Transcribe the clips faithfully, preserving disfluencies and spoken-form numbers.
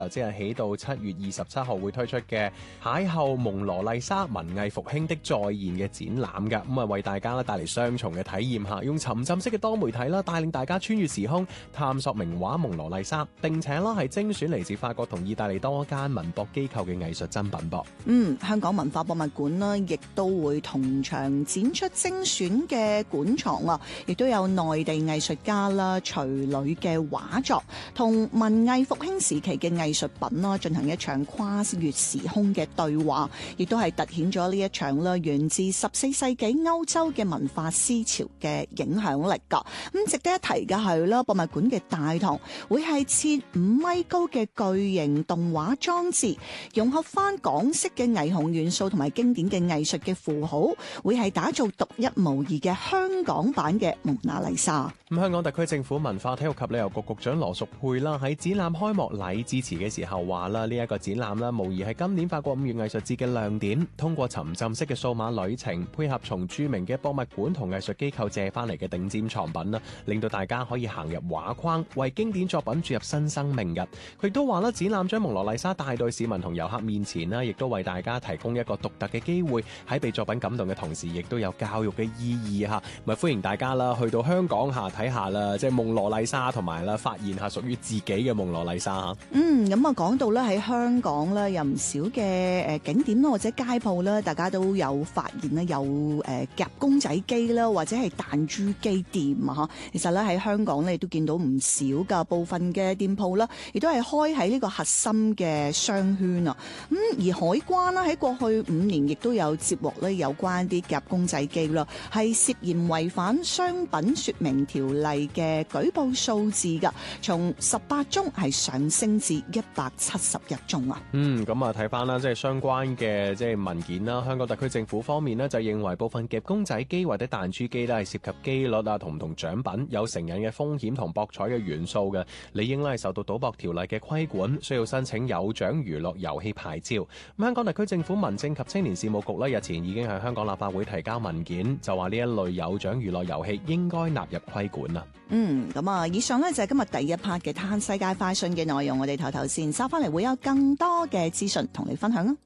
即係起到七月二十七號會推出嘅邂逅蒙羅麗莎文藝復興的再現嘅展覽嘅，咁啊為大家咧帶嚟雙重嘅體驗下，用沉浸式嘅多媒體啦，帶領大家穿越時空，探索名畫蒙羅麗莎，並且啦係精選嚟自法國同意大利多間文博機構嘅藝術珍品噃。 嗯，香港文化博物館呢，亦都會同場展出精選嘅館藏啊，亦都有內地藝術家啦、隨旅嘅畫作，同文藝復興時期嘅藝術品啦，進行一場跨越時空嘅對話，亦都係凸顯咗呢一場啦源自十四世紀歐洲嘅文化思潮嘅影響力噶。咁值得一提嘅係啦，博物館嘅大堂會係設五米高嘅巨型動畫裝置，融合翻港式嘅霓虹元素同埋經典嘅藝術嘅符號，會係打造獨一無二嘅香港版嘅蒙娜麗莎。 咁香港特區政府文化體育及旅遊局局長羅淑佩啦喺展覽開幕禮致辭嘅時候話啦，呢一個展覽啦，無疑係今年法國五月藝術節嘅亮點。通過沉浸式嘅數碼旅程，配合從著名嘅博物館同藝術機構借翻嚟嘅頂尖藏品啦，令到大家可以行入畫框，為經典作品注入新生命嘅。佢亦都話啦，展覽將蒙羅麗莎帶到市民同遊客面前啦，亦都為大家提供一個獨特嘅機會，喺被作品感動嘅同時，亦都有教育嘅意義嚇。咪歡迎大家啦，去到香港下睇下啦，即係蒙羅麗莎，同埋啦發現下屬於自己嘅蒙羅麗莎嚇。 嗯，咁啊講到咧喺香港咧有唔少嘅誒景點啦，或者街鋪啦，大家都有發現咧有誒夾公仔機啦，或者係彈珠機店啊嚇。其實咧喺香港咧都見到唔少噶部分嘅店鋪啦，亦都係開喺呢個核心嘅商圈啊。咁而海關啦喺過去五年亦都有接獲咧有關啲夾公仔機啦，係涉嫌違反商品說明條例嘅舉報數字噶，從十八宗係上升至一百七十一宗啊。 嗯，咁啊睇翻啦，即係相關嘅即係文件啦。香港特區政府方面呢，就認為部分夾公仔機或者彈珠機咧係涉及機率啊同唔同獎品，有成癮嘅風險同博彩嘅元素嘅，理應咧係受到賭博條例嘅規管，需要申請有獎娛樂遊戲牌照。咁香港特區政府民政及青年事務局咧日前已經向香港立法會提交文件，就話呢一類有獎娛樂遊戲應該納入規管啦。 嗯，咁啊，以上呢就係今日第一 part 嘅嘆世界快訊嘅內容，我哋頭頭先收翻嚟會有更多嘅資訊同你分享啊！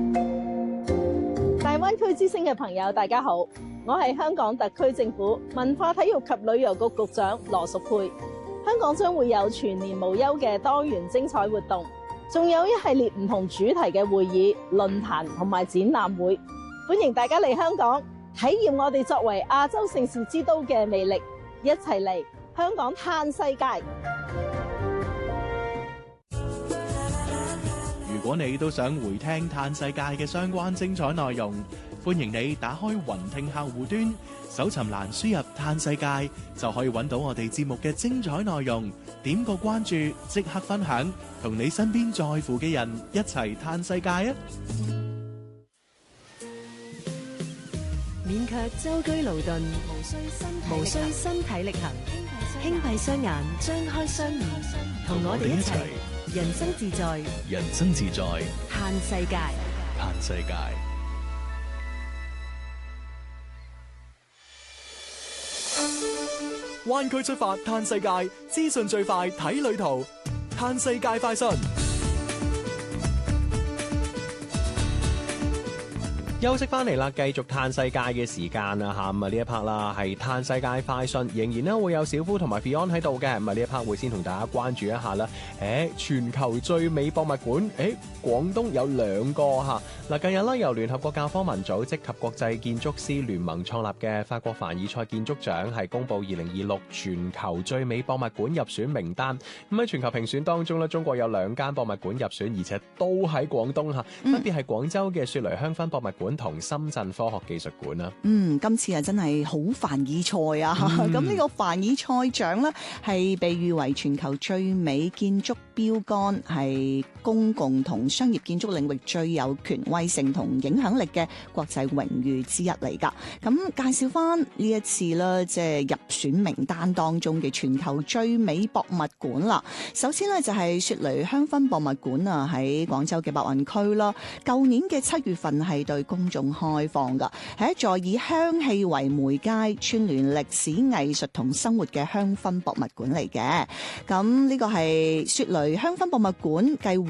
大灣區之星嘅朋友，大家好，我係香港特區政府文化體育及旅遊局局長羅淑佩。香港將會有全年無休嘅多元精彩活動，仲有一系列唔同主題嘅會議、論壇同埋展覽會，歡迎大家嚟香港體驗我哋作為亞洲盛事之都嘅魅力，一齊嚟香港嘆世界。 如果你都想回聽嘆世界嘅相關精彩內容，歡迎你打開雲聽客戶端，搜尋欄輸入嘆世界，就可以揾到我哋節目嘅精彩內容。點個關注，即刻分享，同你身邊在乎嘅人一齊嘆世界啊！ 勉強舟車勞頓，無需身體力行，輕閉雙眼，張開雙耳，同我哋一齊人生自在， 人生自在， 嘆世界， 嘆世界。灣區出發嘆世界，資訊最快睇旅途，嘆世界快訊。 休息翻嚟啦，繼續嘆世界嘅時間啊嚇，咁啊呢一 part 啦係嘆世界快訊，仍然咧會有小夫同埋 Beyond 喺度嘅，咁啊呢一 part 會先同大家關注一下啦。誒，全球最美博物館，誒廣東有兩個嚇。嗱，近日咧由聯合國教科文組織及國際建築師聯盟創立嘅法國凡爾賽建築獎係公布二零二六全球最美博物館入選名單。咁喺全球評選當中咧，中國有兩間博物館入選，而且都喺廣東嚇，分別係廣州嘅雪雷香薰博物館同深圳科學技術館啦。 嗯，今次啊真係好凡爾賽啊！咁呢、嗯、個凡爾賽獎呢，係被譽為全球最美建築標杆，係公共同商業建築領域最有權威性同影響力嘅國際榮譽之一嚟㗎。咁介紹翻呢一次啦，即係入選名單當中嘅全球最美博物館啦。首先呢，就係雪雷香薰博物館啊，喺廣州嘅白雲區啦。舊年嘅七月份係對公公眾開放㗎，係一座以香氣為媒介，串聯歷史、藝術同生活嘅香薰博物館嚟嘅。咁呢個係雪梨香薰博物館繼